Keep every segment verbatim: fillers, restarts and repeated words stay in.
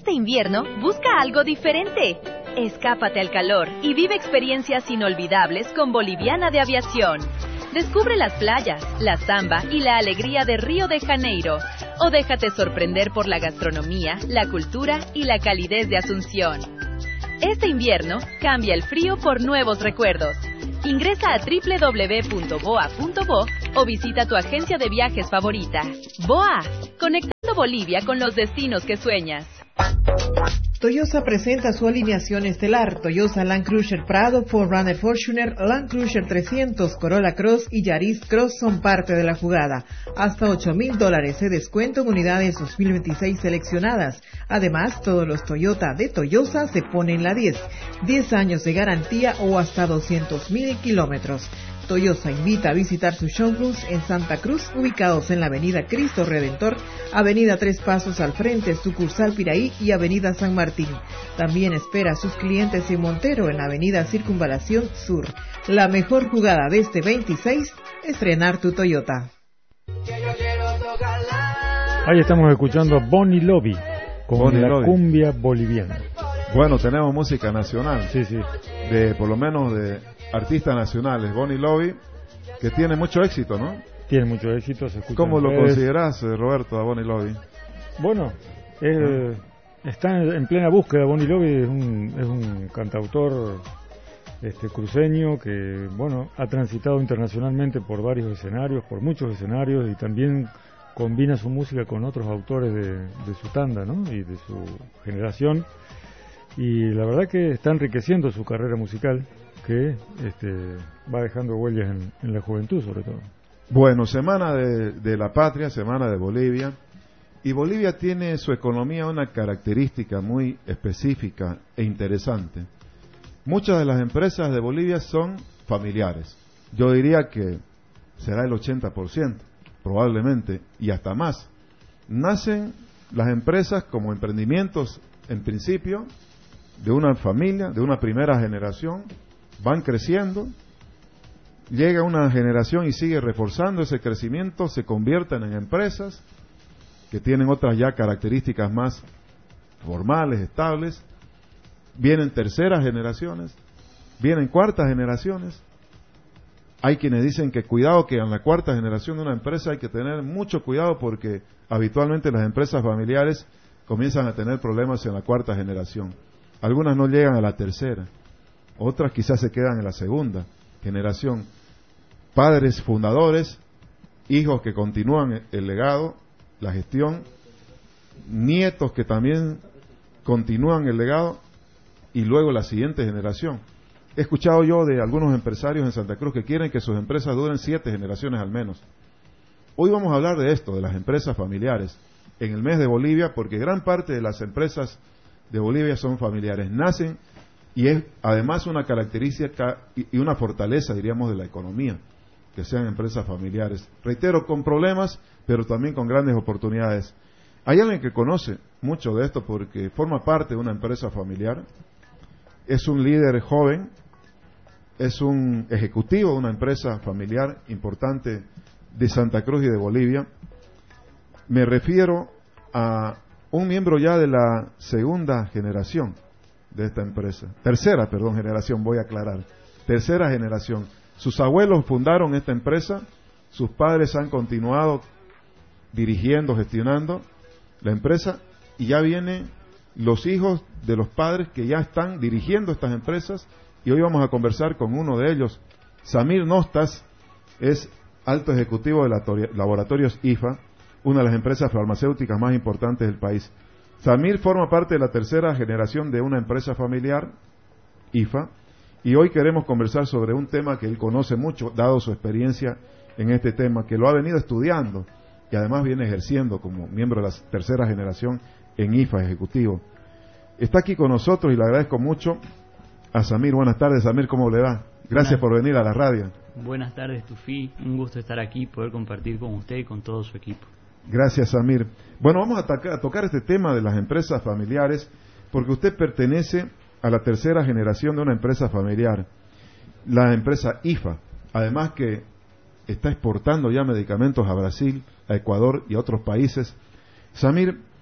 Este invierno, busca algo diferente. Escápate al calor y vive experiencias inolvidables con Boliviana de Aviación. Descubre las playas, la samba y la alegría de Río de Janeiro. O déjate sorprender por la gastronomía, la cultura y la calidez de Asunción. Este invierno, cambia el frío por nuevos recuerdos. Ingresa a doble u doble u doble u punto boa punto bo o visita tu agencia de viajes favorita. B O A, conectando Bolivia con los destinos que sueñas. Toyota presenta su alineación estelar. Toyota Land Cruiser Prado, cuatro runner Fortuner, Land Cruiser trescientos, Corolla Cross y Yaris Cross son parte de la jugada. Hasta ocho mil dólares de descuento en unidades dos mil veintiséis seleccionadas. Además, todos los Toyota de Toyota se ponen la diez. diez años de garantía o hasta doscientos mil kilómetros. Toyota invita a visitar sus showrooms en Santa Cruz, ubicados en la Avenida Cristo Redentor, Avenida Tres Pasos al Frente, sucursal Piraí y Avenida San Martín. También espera a sus clientes en Montero, en la Avenida Circunvalación Sur. La mejor jugada de este veintiséis, estrenar tu Toyota. Ahí estamos escuchando Bonnie Lobby con Bonnie la Lobby. cumbia boliviana. Bueno, tenemos música nacional. Sí, sí. De, por lo menos de artistas nacionales. Bonnie Lobby, que tiene mucho éxito, ¿no? Tiene mucho éxito. Se escucha ¿Cómo en lo redes. considerás, eh, Roberto, a Bonnie Lobby? Bueno, él está en plena búsqueda. Bonnie Lobby es un, es un cantautor este, cruceño que, bueno, ha transitado internacionalmente por varios escenarios, por muchos escenarios, y también combina su música con otros autores de, de su tanda, ¿no? Y de su generación. Y la verdad que está enriqueciendo su carrera musical, que este, va dejando huellas en, en la juventud, sobre todo. Bueno, Semana de, de la Patria, Semana de Bolivia. Y Bolivia tiene su economía una característica muy específica e interesante. Muchas de las empresas de Bolivia son familiares. Yo diría que será el ochenta por ciento, probablemente, y hasta más. Nacen las empresas como emprendimientos, en principio, de una familia, de una primera generación, van creciendo, llega una generación y sigue reforzando ese crecimiento, se convierten en empresas que tienen otras ya características más formales, estables, vienen terceras generaciones, vienen cuartas generaciones. Hay quienes dicen que cuidado, que en la cuarta generación de una empresa hay que tener mucho cuidado porque habitualmente las empresas familiares comienzan a tener problemas en la cuarta generación. Algunas no llegan a la tercera, otras quizás se quedan en la segunda generación. Padres fundadores, hijos que continúan el legado, la gestión, nietos que también continúan el legado y luego la siguiente generación. He escuchado yo de algunos empresarios en Santa Cruz que quieren que sus empresas duren siete generaciones al menos. Hoy vamos a hablar de esto, de las empresas familiares, en el mes de Bolivia, porque gran parte de las empresas de Bolivia son familiares, nacen y es además una característica y una fortaleza, diríamos, de la economía, que sean empresas familiares. Reitero, con problemas, pero también con grandes oportunidades. Hay alguien que conoce mucho de esto porque forma parte de una empresa familiar, es un líder joven, es un ejecutivo de una empresa familiar importante de Santa Cruz y de Bolivia. Me refiero a un miembro ya de la segunda generación de esta empresa. Tercera, perdón, generación, voy a aclarar. Tercera generación. Sus abuelos fundaron esta empresa, sus padres han continuado dirigiendo, gestionando la empresa, y ya vienen los hijos de los padres que ya están dirigiendo estas empresas, y hoy vamos a conversar con uno de ellos. Samir Nostas es alto ejecutivo de Laboratorios I F A, una de las empresas farmacéuticas más importantes del país. Samir forma parte de la tercera generación de una empresa familiar, I F A, y hoy queremos conversar sobre un tema que él conoce mucho, dado su experiencia en este tema, que lo ha venido estudiando y además viene ejerciendo como miembro de la tercera generación en I F A ejecutivo. Está aquí con nosotros y le agradezco mucho a Samir. Buenas tardes, Samir, ¿cómo le va? Gracias Buenas. por venir a la radio. Buenas tardes, Tufi. Un gusto estar aquí y poder compartir con usted y con todo su equipo. Gracias, Samir. Bueno, vamos a, tocar, a tocar este tema de las empresas familiares, porque usted pertenece a la tercera generación de una empresa familiar, la empresa I F A, además que está exportando ya medicamentos a Brasil, a Ecuador y a otros países. Samir,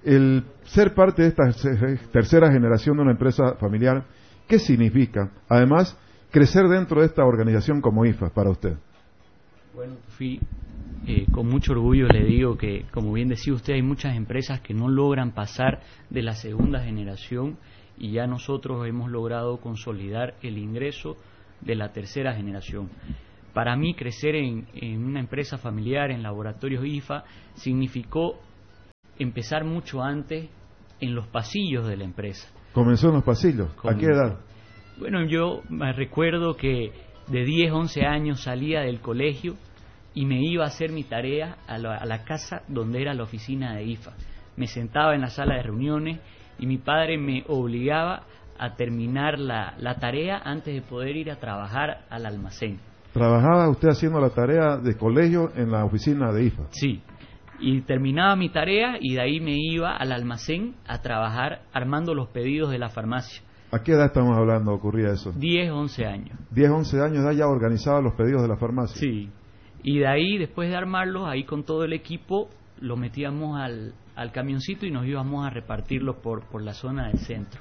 el ser parte de esta tercera generación de una empresa familiar, ¿qué significa? Además, crecer dentro de esta organización como I F A para usted. Bueno, fui, eh, con mucho orgullo le digo que, como bien decía usted, hay muchas empresas que no logran pasar de la segunda generación y ya nosotros hemos logrado consolidar el ingreso de la tercera generación. Para mí, crecer en, en una empresa familiar, en Laboratorios I F A, significó empezar mucho antes en los pasillos de la empresa. ¿Comenzó en los pasillos? ¿A qué edad? Bueno, yo me recuerdo que de diez, once años salía del colegio y me iba a hacer mi tarea a la, a la casa donde era la oficina de I F A. Me sentaba en la sala de reuniones y mi padre me obligaba a terminar la, la tarea antes de poder ir a trabajar al almacén. ¿Trabajaba usted haciendo la tarea de colegio en la oficina de I F A? Sí, y terminaba mi tarea y de ahí me iba al almacén a trabajar armando los pedidos de la farmacia. ¿A qué edad estamos hablando ocurría eso? diez, once años. diez, once años de ya organizaba los pedidos de la farmacia. Sí, y de ahí, después de armarlos, ahí con todo el equipo, lo metíamos al, al camioncito y nos íbamos a repartirlo por, por la zona del centro.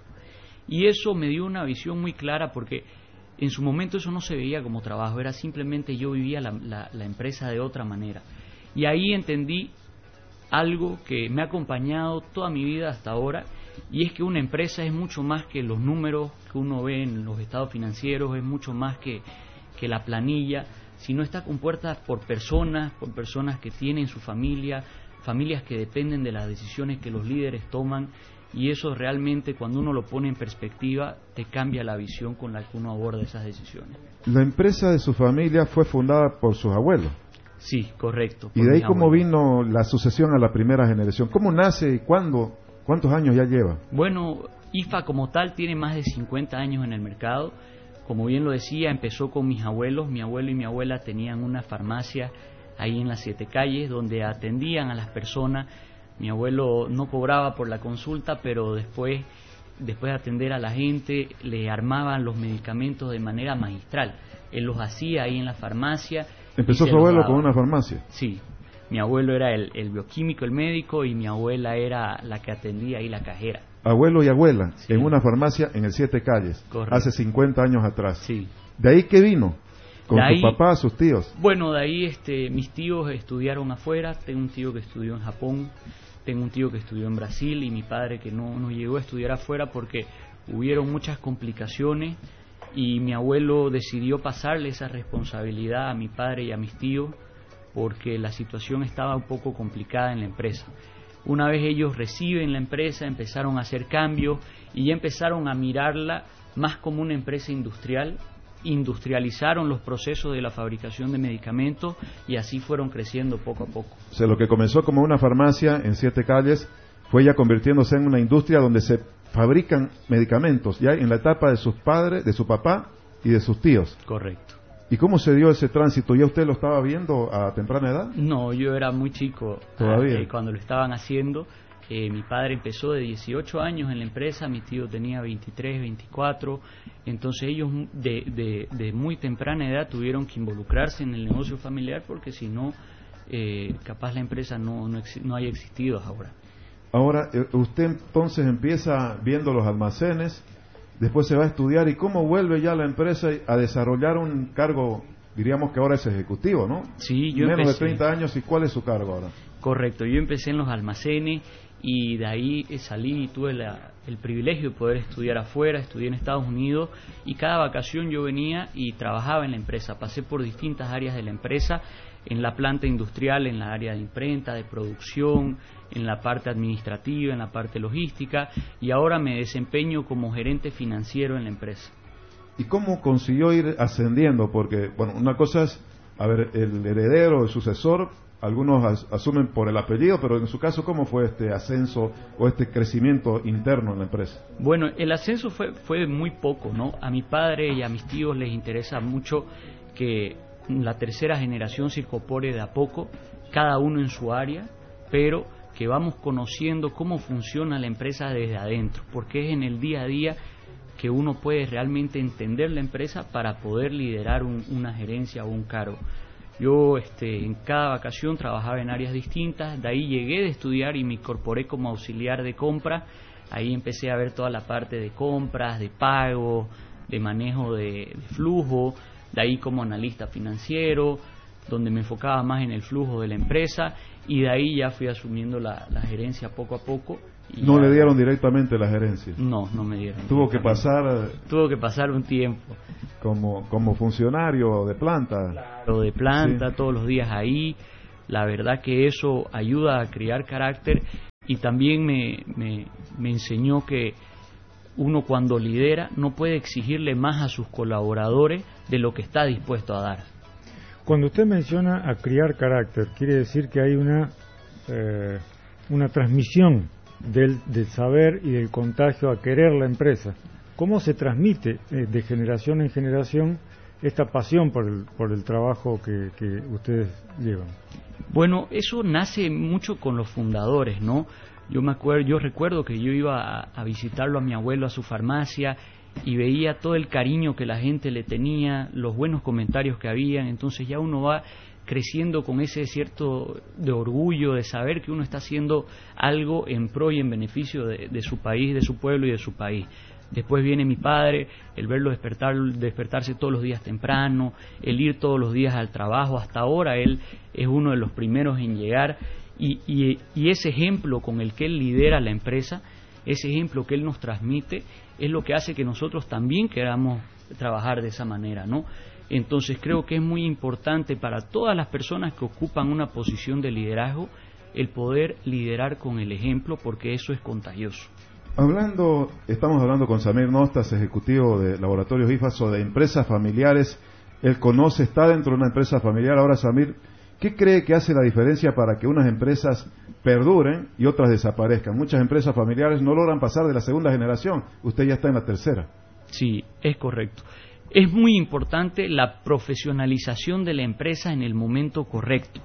Y eso me dio una visión muy clara porque en su momento eso no se veía como trabajo, era simplemente yo vivía la, la, la empresa de otra manera. Y ahí entendí algo que me ha acompañado toda mi vida hasta ahora, y es que una empresa es mucho más que los números que uno ve en los estados financieros, es mucho más que, que la planilla, sino está compuesta por personas, por personas que tienen su familia, familias que dependen de las decisiones que los líderes toman, y eso realmente, cuando uno lo pone en perspectiva, te cambia la visión con la que uno aborda esas decisiones. La empresa de su familia fue fundada por sus abuelos. Sí, correcto. ¿Y de ahí cómo vino la sucesión a la primera generación? ¿Cómo nace y cuándo? ¿Cuántos años ya lleva? Bueno, I F A como tal tiene más de cincuenta años en el mercado. Como bien lo decía, empezó con mis abuelos. Mi abuelo y mi abuela tenían una farmacia ahí en las Siete Calles donde atendían a las personas. Mi abuelo no cobraba por la consulta, pero después, después de atender a la gente, le armaban los medicamentos de manera magistral. Él los hacía ahí en la farmacia. ¿Empezó su abuelo con una farmacia? Sí. Mi abuelo era el, el bioquímico, el médico, y mi abuela era la que atendía ahí, la cajera. Abuelo y abuela, sí, en una farmacia en el Siete Calles, correcto, hace cincuenta años atrás. Sí. ¿De ahí qué vino? ¿Con su papá, sus tíos? Bueno, de ahí este, mis tíos estudiaron afuera. Tengo un tío que estudió en Japón, tengo un tío que estudió en Brasil, y mi padre que no, no llegó a estudiar afuera porque hubieron muchas complicaciones, y mi abuelo decidió pasarle esa responsabilidad a mi padre y a mis tíos porque la situación estaba un poco complicada en la empresa. Una vez ellos reciben la empresa, empezaron a hacer cambios y ya empezaron a mirarla más como una empresa industrial, industrializaron los procesos de la fabricación de medicamentos y así fueron creciendo poco a poco. O sea, lo que comenzó como una farmacia en Siete Calles fue ya convirtiéndose en una industria donde se fabrican medicamentos, ya en la etapa de sus padres, de su papá y de sus tíos. Correcto. ¿Y cómo se dio ese tránsito? ¿Ya usted lo estaba viendo a temprana edad? No, yo era muy chico todavía. Eh, cuando lo estaban haciendo. Eh, mi padre empezó de dieciocho años en la empresa, mi tío tenía veintitrés, veinticuatro, entonces ellos de, de, de muy temprana edad tuvieron que involucrarse en el negocio familiar porque si no, eh, capaz la empresa no, no, no haya existido ahora. Ahora, usted entonces empieza viendo los almacenes, después se va a estudiar, ¿y cómo vuelve ya la empresa a desarrollar un cargo, diríamos que ahora es ejecutivo, ¿no? Sí, yo Menos empecé. de treinta años, ¿y cuál es su cargo ahora? Correcto, yo empecé en los almacenes y de ahí salí y tuve la, el privilegio de poder estudiar afuera, estudié en Estados Unidos y cada vacación yo venía y trabajaba en la empresa, pasé por distintas áreas de la empresa, en la planta industrial, en la área de imprenta, de producción, en la parte administrativa, en la parte logística y ahora me desempeño como gerente financiero en la empresa. ¿Y cómo consiguió ir ascendiendo? Porque, bueno, una cosa es, a ver, el heredero, el sucesor, algunos as, asumen por el apellido, pero en su caso, ¿cómo fue este ascenso o este crecimiento interno en la empresa? Bueno, el ascenso fue, fue muy poco, ¿no? A mi padre y a mis tíos les interesa mucho que la tercera generación se incorpore de a poco, cada uno en su área, pero que vamos conociendo cómo funciona la empresa desde adentro, porque es en el día a día que uno puede realmente entender la empresa para poder liderar un, una gerencia o un cargo. Yo este, en cada vacación trabajaba en áreas distintas, de ahí llegué de estudiar y me incorporé como auxiliar de compra. Ahí empecé a ver toda la parte de compras, de pago, de manejo de, de flujo, de ahí como analista financiero, donde me enfocaba más en el flujo de la empresa, y de ahí ya fui asumiendo la, la gerencia poco a poco. Y ¿No ya, le dieron directamente la gerencia? No, no me dieron. Tuvo que pasar... Tuvo que pasar un tiempo. Como, como funcionario de planta. Claro, de planta, sí. Todos los días ahí. La verdad que eso ayuda a crear carácter, y también me, me, me enseñó que uno cuando lidera no puede exigirle más a sus colaboradores de lo que está dispuesto a dar. Cuando usted menciona a criar carácter, quiere decir que hay una, eh, una transmisión del, del saber y del contagio a querer la empresa. ¿Cómo se transmite eh, de generación en generación esta pasión por el, por el trabajo que, que ustedes llevan? Bueno, eso nace mucho con los fundadores, ¿no? Yo me acuerdo, yo recuerdo que yo iba a, a visitarlo a mi abuelo a su farmacia y veía todo el cariño que la gente le tenía, los buenos comentarios que habían. Entonces ya uno va creciendo con ese cierto de orgullo de saber que uno está haciendo algo en pro y en beneficio de, de su país, de su pueblo y de su país. Después viene mi padre, el verlo despertar, despertarse todos los días temprano, el ir todos los días al trabajo. Hasta ahora él es uno de los primeros en llegar, y, y, y ese ejemplo con el que él lidera la empresa, ese ejemplo que él nos transmite, es lo que hace que nosotros también queramos trabajar de esa manera, ¿no? Entonces creo que es muy importante para todas las personas que ocupan una posición de liderazgo el poder liderar con el ejemplo, porque eso es contagioso. Hablando, estamos hablando con Samir Nostas, ejecutivo de Laboratorios IFASO, de empresas familiares. Él conoce, está dentro de una empresa familiar. Ahora, Samir, ¿qué cree que hace la diferencia para que unas empresas perduren y otras desaparezcan? Muchas empresas familiares no logran pasar de la segunda generación. Usted ya está en la tercera. Sí, es correcto. Es muy importante la profesionalización de la empresa en el momento correcto.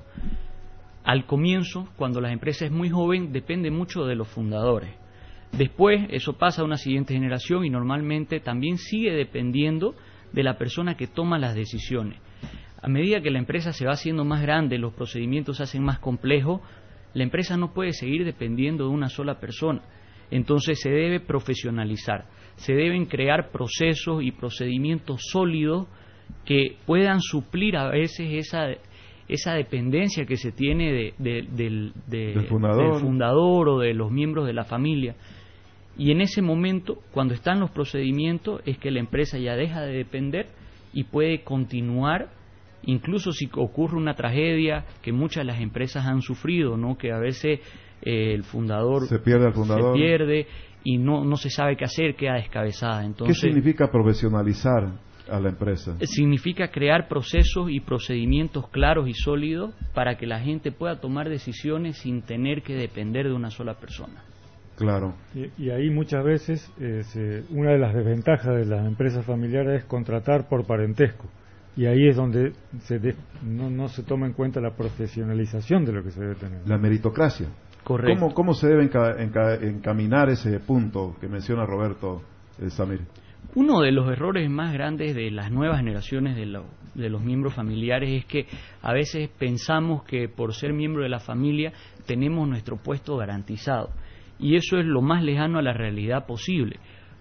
Al comienzo, cuando la empresa es muy joven, depende mucho de los fundadores. Después, eso pasa a una siguiente generación y normalmente también sigue dependiendo de la persona que toma las decisiones. A medida que la empresa se va haciendo más grande, los procedimientos se hacen más complejos, la empresa no puede seguir dependiendo de una sola persona. Entonces se debe profesionalizar, se deben crear procesos y procedimientos sólidos que puedan suplir a veces esa, esa dependencia que se tiene de, de, de, de, del, fundador. del fundador o de los miembros de la familia. Y en ese momento, cuando están los procedimientos, es que la empresa ya deja de depender y puede continuar, incluso si ocurre una tragedia que muchas de las empresas han sufrido, ¿no? Que a veces eh, el fundador se pierde, el fundador. se pierde y no, no se sabe qué hacer, queda descabezada. Entonces, ¿qué significa profesionalizar a la empresa? Significa crear procesos y procedimientos claros y sólidos para que la gente pueda tomar decisiones sin tener que depender de una sola persona. Claro. Y, y ahí muchas veces eh, se, una de las desventajas de las empresas familiares es contratar por parentesco. Y ahí es donde se de, no, no se toma en cuenta la profesionalización de lo que se debe tener. La meritocracia. Correcto. ¿Cómo, cómo se debe enca, enca, encaminar ese punto que menciona Roberto eh, Samir? Uno de los errores más grandes de las nuevas generaciones de, lo, de los miembros familiares es que a veces pensamos que por ser miembro de la familia tenemos nuestro puesto garantizado. Y eso es lo más lejano a la realidad posible.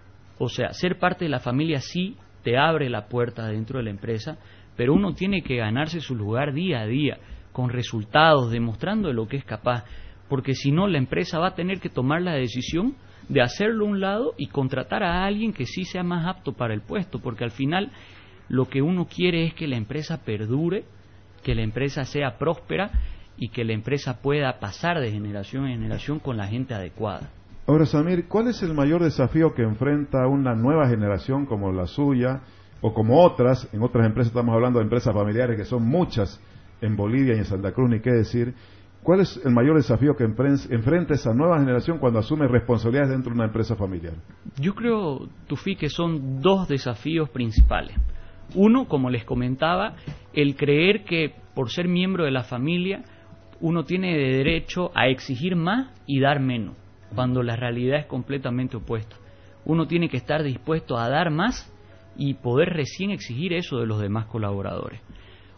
O sea, ser parte de la familia sí te abre la puerta dentro de la empresa, pero uno tiene que ganarse su lugar día a día, con resultados, demostrando de lo que es capaz, porque si no la empresa va a tener que tomar la decisión de hacerlo a un lado y contratar a alguien que sí sea más apto para el puesto, porque al final lo que uno quiere es que la empresa perdure, que la empresa sea próspera y que la empresa pueda pasar de generación en generación con la gente adecuada. Ahora, Samir, ¿cuál es el mayor desafío que enfrenta una nueva generación como la suya o como otras? En otras empresas estamos hablando de empresas familiares que son muchas en Bolivia y en Santa Cruz, ni qué decir. ¿Cuál es el mayor desafío que enfrenta esa nueva generación cuando asume responsabilidades dentro de una empresa familiar? Yo creo, Tufi, que son dos desafíos principales. Uno, como les comentaba, el creer que por ser miembro de la familia uno tiene derecho a exigir más y dar menos, cuando la realidad es completamente opuesta. Uno tiene que estar dispuesto a dar más y poder recién exigir eso de los demás colaboradores.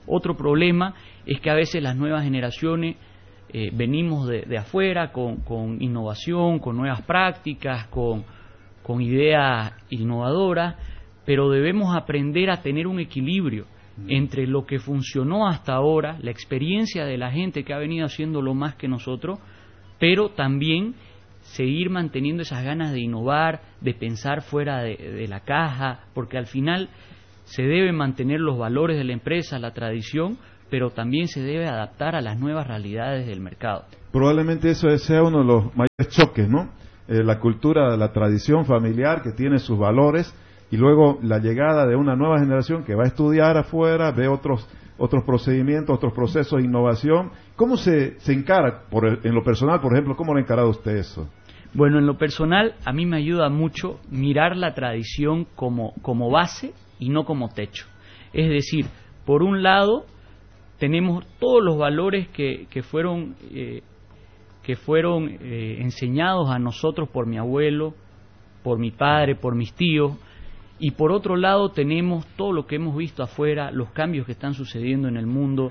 Otro problema es que a veces las nuevas generaciones eh, venimos de, de afuera con, con innovación, con nuevas prácticas, con, con ideas innovadoras, pero debemos aprender a tener un equilibrio entre lo que funcionó hasta ahora, la experiencia de la gente que ha venido haciéndolo más que nosotros, pero también seguir manteniendo esas ganas de innovar, de pensar fuera de, de la caja, porque al final se deben mantener los valores de la empresa, la tradición, pero también se debe adaptar a las nuevas realidades del mercado. Probablemente eso sea uno de los mayores choques, ¿no? Eh, la cultura, la tradición familiar que tiene sus valores, y luego la llegada de una nueva generación que va a estudiar afuera, ve otros otros procedimientos, otros procesos de innovación. ¿Cómo se, se encara, por el, en lo personal, por ejemplo, cómo lo ha encarado usted eso? Bueno, en lo personal, a mí me ayuda mucho mirar la tradición como, como base y no como techo. Es decir, por un lado, tenemos todos los valores que, que fueron, eh, que fueron eh, enseñados a nosotros por mi abuelo, por mi padre, por mis tíos, y por otro lado tenemos todo lo que hemos visto afuera, los cambios que están sucediendo en el mundo.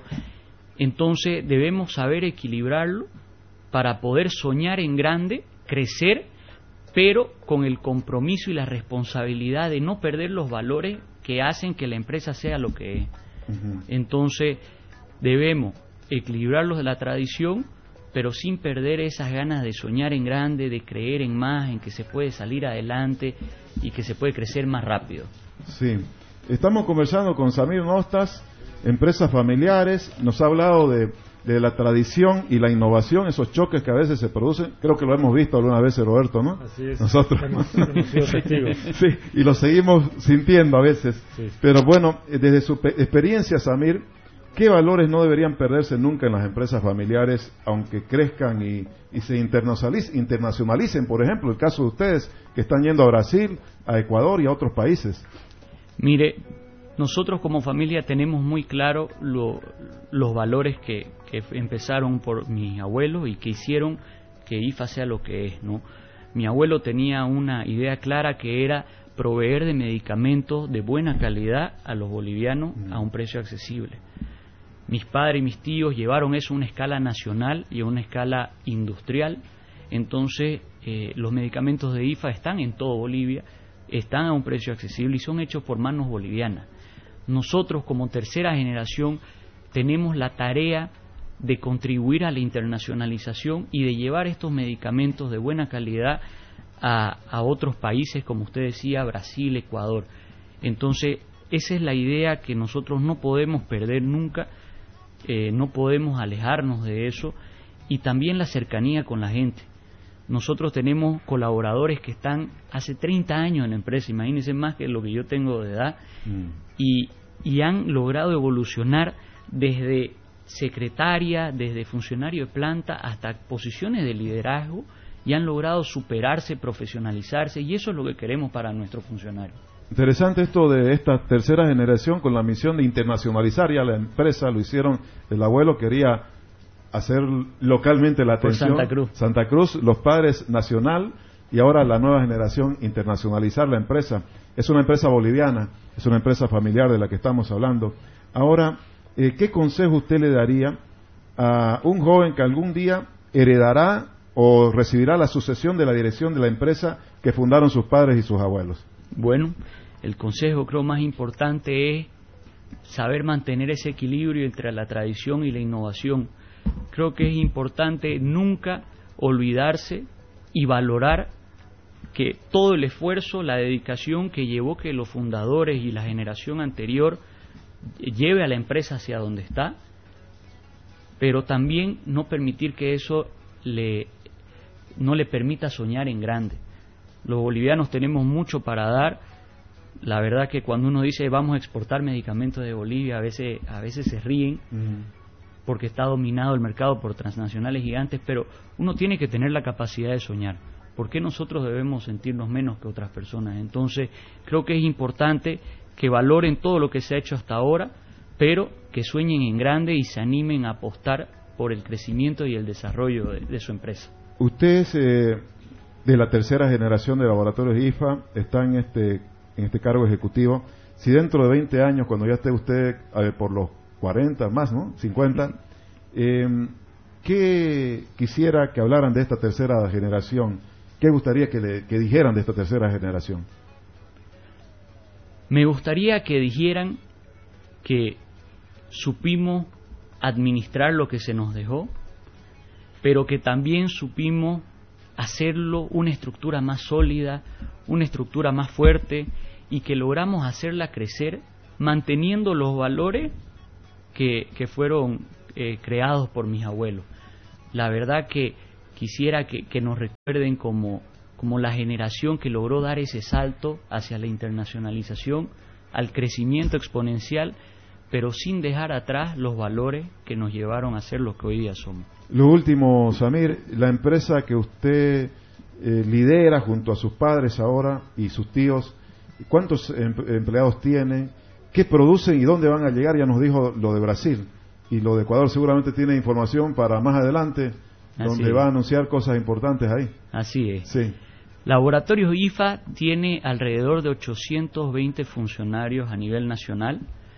Entonces debemos saber equilibrarlo para poder soñar en grande, crecer, pero con el compromiso y la responsabilidad de no perder los valores que hacen que la empresa sea lo que es. Uh-huh. Entonces debemos equilibrarlos de la tradición, pero sin perder esas ganas de soñar en grande, de creer en más, en que se puede salir adelante y que se puede crecer más rápido. Sí, estamos conversando con Samir Nostas, empresas familiares, nos ha hablado de, de la tradición y la innovación, esos choques que a veces se producen, creo que lo hemos visto alguna vez, Roberto, ¿no? Así es, nosotros hemos, hemos sido testigos. Sí, y lo seguimos sintiendo a veces, sí. Pero bueno, desde su experiencia, Samir, ¿qué valores no deberían perderse nunca en las empresas familiares, aunque crezcan y, y se internacionalicen, internacionalicen? Por ejemplo, el caso de ustedes, que están yendo a Brasil, a Ecuador y a otros países. Mire, nosotros como familia tenemos muy claro lo, los valores que, que empezaron por mis abuelos y que hicieron que I F A sea lo que es, ¿no? Mi abuelo tenía una idea clara que era proveer de medicamentos de buena calidad a los bolivianos a un precio accesible. Mis padres y mis tíos llevaron eso a una escala nacional y a una escala industrial. Entonces, eh, los medicamentos de I F A están en todo Bolivia, están a un precio accesible y son hechos por manos bolivianas. Nosotros, como tercera generación, tenemos la tarea de contribuir a la internacionalización y de llevar estos medicamentos de buena calidad a, a otros países, como usted decía, Brasil, Ecuador. Entonces, esa es la idea que nosotros no podemos perder nunca. Eh, no podemos alejarnos de eso, y también la cercanía con la gente. Nosotros tenemos colaboradores que están hace treinta años en la empresa, imagínense, más que lo que yo tengo de edad, mm. y, y han logrado evolucionar desde secretaria, desde funcionario de planta hasta posiciones de liderazgo, y han logrado superarse, profesionalizarse, y eso es lo que queremos para nuestros funcionarios. Interesante esto de esta tercera generación con la misión de internacionalizar ya la empresa. Lo hicieron, el abuelo quería hacer localmente la atención. Por Santa Cruz. Santa Cruz, los padres nacional, y ahora la nueva generación internacionalizar la empresa. Es una empresa boliviana, es una empresa familiar de la que estamos hablando. Ahora, eh, ¿qué consejo usted le daría a un joven que algún día heredará o recibirá la sucesión de la dirección de la empresa que fundaron sus padres y sus abuelos? Bueno, el consejo creo más importante es saber mantener ese equilibrio entre la tradición y la innovación. Creo que es importante nunca olvidarse y valorar que todo el esfuerzo, la dedicación que llevó que los fundadores y la generación anterior lleve a la empresa hacia donde está, pero también no permitir que eso le, no le permita soñar en grande. Los bolivianos tenemos mucho para dar. La verdad que cuando uno dice vamos a exportar medicamentos de Bolivia, a veces a veces se ríen, uh-huh. porque está dominado el mercado por transnacionales gigantes, pero uno tiene que tener la capacidad de soñar. ¿Por qué nosotros debemos sentirnos menos que otras personas? Entonces, creo que es importante que valoren todo lo que se ha hecho hasta ahora, pero que sueñen en grande y se animen a apostar por el crecimiento y el desarrollo de, de su empresa. Usted es eh, de la tercera generación de laboratorios I F A, está en este, en este cargo ejecutivo. Si dentro de veinte años, cuando ya esté usted eh, por los cuarenta más, ¿no? cincuenta. Eh, ¿Qué quisiera que hablaran de esta tercera generación? ¿Qué gustaría que, le, que dijeran de esta tercera generación? Me gustaría que dijeran que supimos administrar lo que se nos dejó, pero que también supimos hacerlo una estructura más sólida, una estructura más fuerte, y que logramos hacerla crecer manteniendo los valores que, que fueron eh, creados por mis abuelos. La verdad que quisiera que, que nos recuerden como, como la generación que logró dar ese salto hacia la internacionalización, al crecimiento exponencial, pero sin dejar atrás los valores que nos llevaron a ser lo que hoy día somos. Lo último, Samir, la empresa que usted eh, lidera junto a sus padres ahora y sus tíos, ¿cuántos em- empleados tienen? ¿Qué producen y dónde van a llegar? Ya nos dijo lo de Brasil, y lo de Ecuador seguramente tiene información para más adelante, Así donde es. va a anunciar cosas importantes ahí. Así es. Sí. Laboratorios I F A tiene alrededor de ochocientos veinte funcionarios a nivel nacional.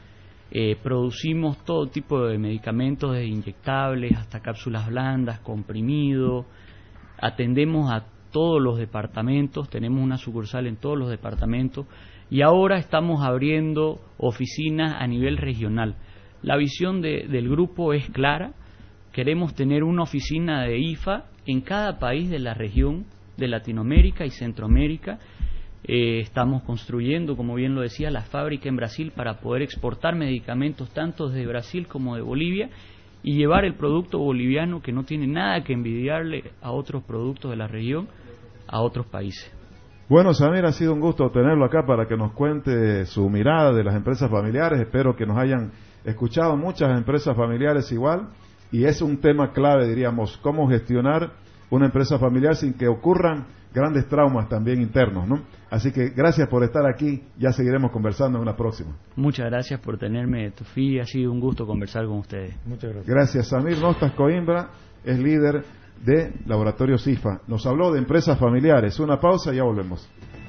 Eh, producimos todo tipo de medicamentos, desde inyectables hasta cápsulas blandas, comprimidos. Atendemos a todos los departamentos, tenemos una sucursal en todos los departamentos, y ahora estamos abriendo oficinas a nivel regional. La visión de, del grupo es clara. Queremos tener una oficina de I F A en cada país de la región de Latinoamérica y Centroamérica. Eh, estamos construyendo, como bien lo decía, la fábrica en Brasil para poder exportar medicamentos tanto de Brasil como de Bolivia y llevar el producto boliviano, que no tiene nada que envidiarle a otros productos de la región, a otros países. Bueno, Samir, ha sido un gusto tenerlo acá para que nos cuente su mirada de las empresas familiares. Espero que nos hayan escuchado muchas empresas familiares igual, y es un tema clave, diríamos, cómo gestionar una empresa familiar sin que ocurran grandes traumas también internos, ¿no? Así que gracias por estar aquí, ya seguiremos conversando en una próxima. Muchas gracias por tenerme, Tufi, ha sido un gusto conversar con ustedes. Muchas gracias. Gracias. Samir Nostas Coimbra es líder de Laboratorios I F A. Nos habló de empresas familiares. Una pausa y ya volvemos.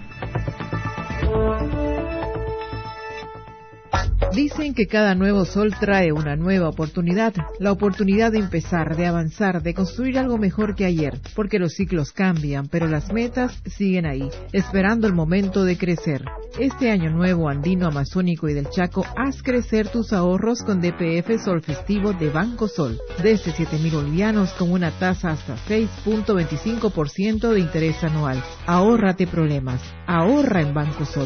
Dicen que cada nuevo sol trae una nueva oportunidad, la oportunidad de empezar, de avanzar, de construir algo mejor que ayer, porque los ciclos cambian, pero las metas siguen ahí, esperando el momento de crecer. Este año nuevo andino, amazónico y del Chaco, haz crecer tus ahorros con D P F Sol Festivo de Banco Sol, desde siete mil bolivianos con una tasa hasta seis punto veinticinco por ciento de interés anual. Ahórrate problemas, ahorra en Banco Sol.